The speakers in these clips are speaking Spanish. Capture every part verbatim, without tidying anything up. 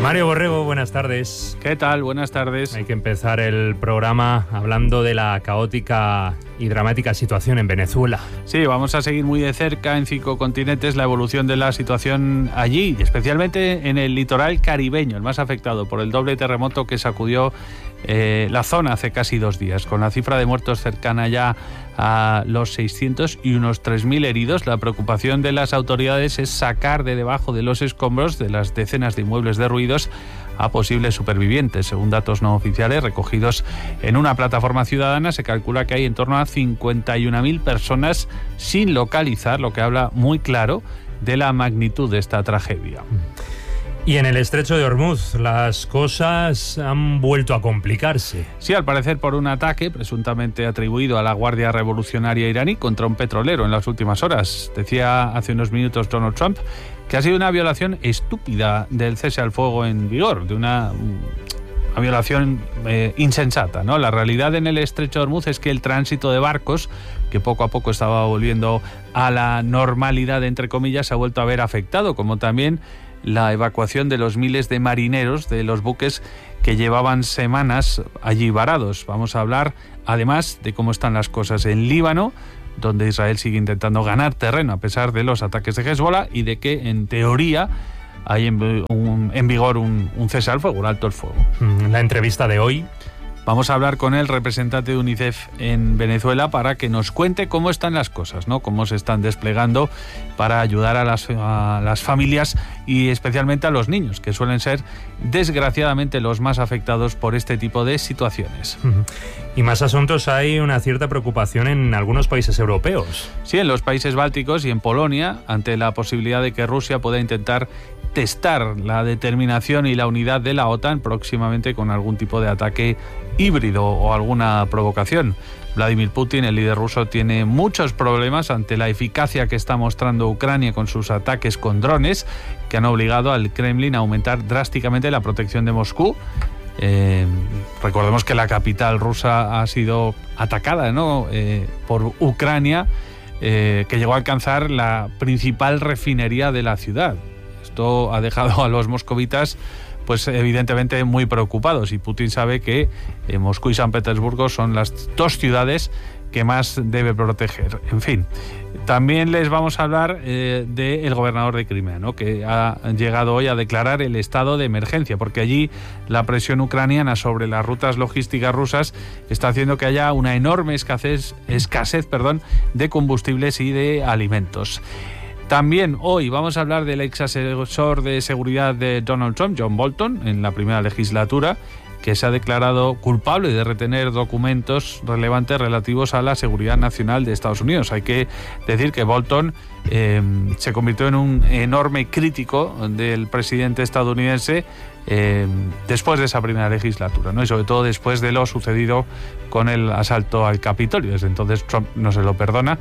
Mario Borrego, buenas tardes. ¿Qué tal? Buenas tardes. Hay que empezar el programa hablando de la caótica y dramática situación en Venezuela. Sí, vamos a seguir muy de cerca en cinco continentes la evolución de la situación allí, especialmente en el litoral caribeño, el más afectado por el doble terremoto que sacudió eh, la zona hace casi dos días, con la cifra de muertos cercana ya a los seiscientos y unos tres mil heridos. La preocupación de las autoridades es sacar de debajo de los escombros de las decenas de inmuebles derruidos a posibles supervivientes. Según datos no oficiales recogidos en una plataforma ciudadana, se calcula que hay en torno a cincuenta y una mil personas sin localizar, lo que habla muy claro de la magnitud de esta tragedia. Y en el estrecho de Hormuz las cosas han vuelto a complicarse. Sí, al parecer por un ataque presuntamente atribuido a la Guardia Revolucionaria iraní contra un petrolero en las últimas horas. Decía hace unos minutos Donald Trump que ha sido una violación estúpida del cese al fuego en vigor, de una, una violación eh, insensata, ¿no? La realidad en el estrecho de Hormuz es que el tránsito de barcos, que poco a poco estaba volviendo a la normalidad, entre comillas, se ha vuelto a ver afectado, como también la evacuación de los miles de marineros de los buques que llevaban semanas allí varados. Vamos a hablar, además, de cómo están las cosas en Líbano, donde Israel sigue intentando ganar terreno a pesar de los ataques de Hezbollah y de que, en teoría, hay en, un, en vigor un, un cese al fuego, un alto el fuego. La entrevista de hoy. Vamos a hablar con el representante de UNICEF en Venezuela para que nos cuente cómo están las cosas, ¿no? Cómo se están desplegando para ayudar a las, a las familias y especialmente a los niños, que suelen ser, desgraciadamente, los más afectados por este tipo de situaciones. Y más asuntos, hay una cierta preocupación en algunos países europeos. Sí, en los países bálticos y en Polonia, ante la posibilidad de que Rusia pueda intentar testar la determinación y la unidad de la OTAN próximamente con algún tipo de ataque híbrido o alguna provocación. Vladimir Putin, el líder ruso, tiene muchos problemas ante la eficacia que está mostrando Ucrania con sus ataques con drones, que han obligado al Kremlin a aumentar drásticamente la protección de Moscú. Eh, recordemos que la capital rusa ha sido atacada, ¿no? eh, por Ucrania, eh, que llegó a alcanzar la principal refinería de la ciudad. Esto ha dejado a los moscovitas, pues evidentemente, muy preocupados, y Putin sabe que eh, Moscú y San Petersburgo son las dos ciudades que más debe proteger. En fin, también les vamos a hablar eh, del gobernador de Crimea, ¿no? Que ha llegado hoy a declarar el estado de emergencia, porque allí la presión ucraniana sobre las rutas logísticas rusas está haciendo que haya una enorme escasez, escasez perdón, de combustibles y de alimentos. También hoy vamos a hablar del ex asesor de seguridad de Donald Trump, John Bolton, en la primera legislatura, que se ha declarado culpable de retener documentos relevantes relativos a la seguridad nacional de Estados Unidos. Hay que decir que Bolton eh, se convirtió en un enorme crítico del presidente estadounidense eh, después de esa primera legislatura, ¿no? Y sobre todo después de lo sucedido con el asalto al Capitolio. Desde entonces Trump no se lo perdona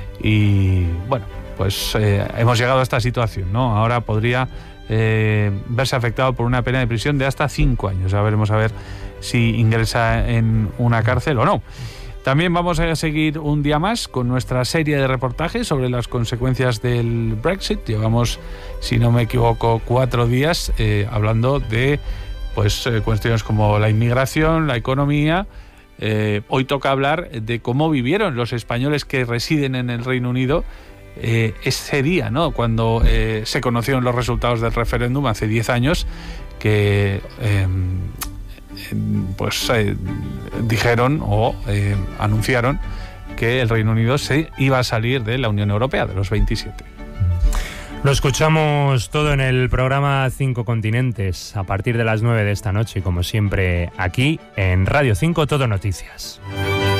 y, bueno, pues eh, hemos llegado a esta situación, ¿no? Ahora podría eh, verse afectado por una pena de prisión de hasta cinco años. Ya veremos a ver si ingresa en una cárcel o no. También vamos a seguir un día más con nuestra serie de reportajes sobre las consecuencias del Brexit. Llevamos, si no me equivoco, cuatro días eh, hablando de pues eh, cuestiones como la inmigración, la economía. Eh, hoy toca hablar de cómo vivieron los españoles que residen en el Reino Unido Eh, ese día, ¿no? Cuando eh, se conocieron los resultados del referéndum hace diez años, que eh, pues eh, dijeron o eh, anunciaron que el Reino Unido se iba a salir de la Unión Europea, de los veintisiete. Lo escuchamos todo en el programa Cinco Continentes a partir de las nueve de esta noche, como siempre aquí en Radio cinco Todo Noticias.